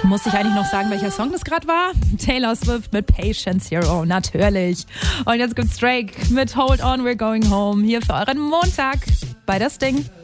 Muss ich eigentlich noch sagen, welcher Song das gerade war? Taylor Swift mit Patient Zero, natürlich. Und jetzt gibt's Drake mit Hold On, We're Going Home hier für euren Montag bei Das Ding.